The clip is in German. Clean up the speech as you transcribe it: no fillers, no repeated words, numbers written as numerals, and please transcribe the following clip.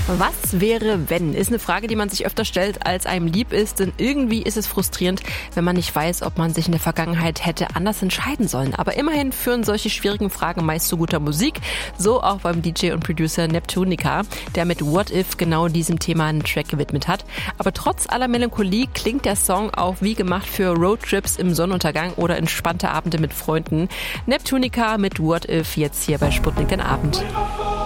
Was wäre, wenn? Ist eine Frage, die man sich öfter stellt, als einem lieb ist. Denn irgendwie ist es frustrierend, wenn man nicht weiß, ob man sich in der Vergangenheit hätte anders entscheiden sollen. Aber immerhin führen solche schwierigen Fragen meist zu guter Musik. So auch beim DJ und Producer Neptunica, der mit What If genau diesem Thema einen Track gewidmet hat. Aber trotz aller Melancholie klingt der Song auch wie gemacht für Roadtrips im Sonnenuntergang oder entspannte Abende mit Freunden. Neptunica mit What If jetzt hier bei Sputnik den Abend.